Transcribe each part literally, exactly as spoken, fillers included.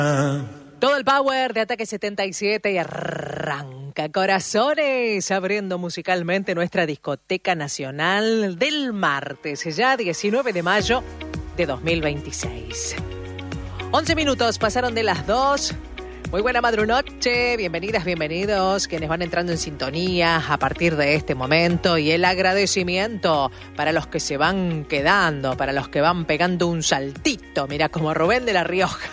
Todo el power de Ataque setenta y siete y arranca corazones, abriendo musicalmente nuestra discoteca nacional del martes, ya diecinueve de mayo de dos mil veintiséis. once minutos pasaron de las dos. Muy buena madrunoche, bienvenidas, bienvenidos, quienes van entrando en sintonía a partir de este momento, y el agradecimiento para los que se van quedando, para los que van pegando un saltito, mira, como Rubén de la Rioja.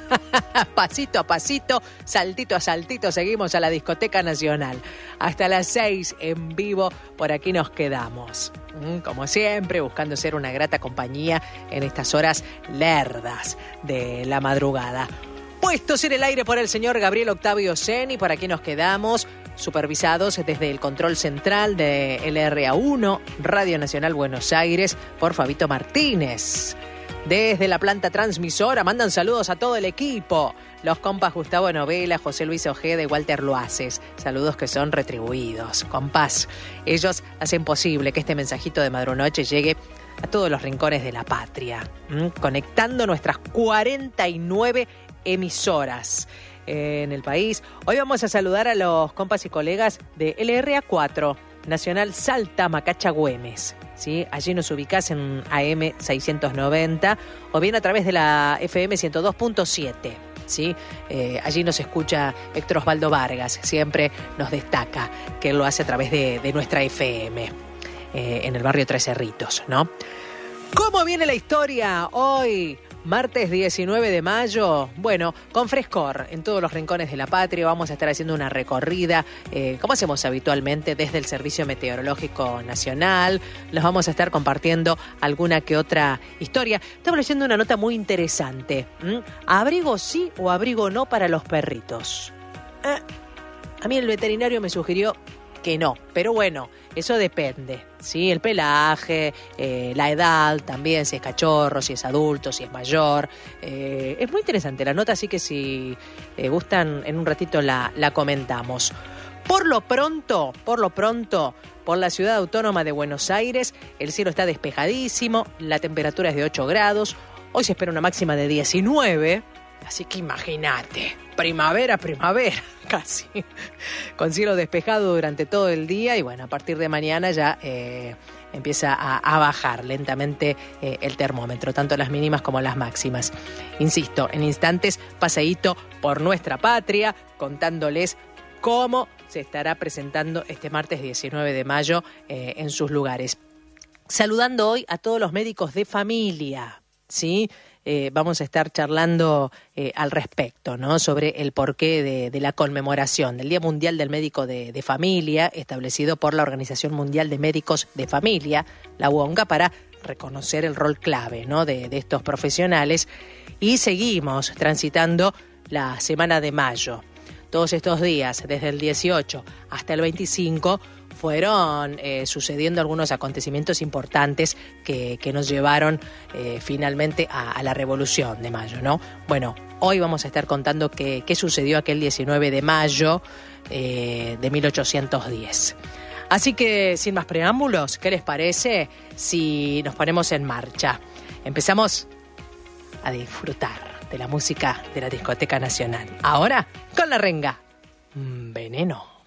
Pasito a pasito, saltito a saltito, seguimos a la discoteca nacional. Hasta las seis en vivo, por aquí nos quedamos. Como siempre, buscando ser una grata compañía en estas horas lerdas de la madrugada. Puestos en el aire por el señor Gabriel Octavio Seni, por aquí nos quedamos, supervisados desde el control central de L R A uno, Radio Nacional Buenos Aires, por Fabito Martínez. Desde la planta transmisora mandan saludos a todo el equipo. Los compas Gustavo Novela, José Luis Ojeda y Walter Loaces. Saludos que son retribuidos. Compás, ellos hacen posible que este mensajito de Madrunoche llegue a todos los rincones de la patria, ¿m? Conectando nuestras cuarenta y nueve emisoras en el país. Hoy vamos a saludar a los compas y colegas de L R A cuatro, Nacional Salta, Macacha, Güemes. ¿Sí? Allí nos ubicás en A M seiscientos noventa o bien a través de la F M ciento dos punto siete. ¿Sí? Eh, allí nos escucha Héctor Osvaldo Vargas, siempre nos destaca que él lo hace a través de, de nuestra F M, eh, en el barrio Tres Cerritos, ¿no? ¿Cómo viene la historia hoy? Martes diecinueve de mayo, bueno, con frescor en todos los rincones de la patria. Vamos a estar haciendo una recorrida, eh, como hacemos habitualmente, desde el Servicio Meteorológico Nacional. Los vamos a estar compartiendo alguna que otra historia. Estamos leyendo una nota muy interesante. ¿Mm? ¿Abrigo sí o abrigo no para los perritos? Eh, a mí el veterinario me sugirió que no, pero bueno, eso depende, ¿sí? El pelaje, eh, la edad también, si es cachorro, si es adulto, si es mayor. Eh, es muy interesante la nota, así que si eh, gustan, en un ratito la, la comentamos. Por lo pronto, por lo pronto, por la ciudad autónoma de Buenos Aires, el cielo está despejadísimo, la temperatura es de ocho grados, hoy se espera una máxima de diecinueve, así que imagínate, primavera, primavera, casi, con cielo despejado durante todo el día, y bueno, a partir de mañana ya eh, empieza a, a bajar lentamente eh, el termómetro, tanto las mínimas como las máximas. Insisto, en instantes, paseíto por nuestra patria, contándoles cómo se estará presentando este martes diecinueve de mayo eh, en sus lugares. Saludando hoy a todos los médicos de familia, ¿sí? Eh, vamos a estar charlando eh, al respecto, ¿no? Sobre el porqué de, de la conmemoración del Día Mundial del Médico de, de Familia, establecido por la Organización Mundial de Médicos de Familia, la UONCA, para reconocer el rol clave, ¿no? de, de estos profesionales. Y seguimos transitando la semana de mayo. Todos estos días, desde el dieciocho hasta el veinticinco, fueron eh, sucediendo algunos acontecimientos importantes que, que nos llevaron eh, finalmente a, a la Revolución de Mayo, ¿no? Bueno, hoy vamos a estar contando qué, qué sucedió aquel diecinueve de mayo eh, de mil ochocientos diez. Así que, sin más preámbulos, ¿qué les parece si nos ponemos en marcha? Empezamos a disfrutar de la música de la Discoteca Nacional. Ahora, con la renga, Veneno.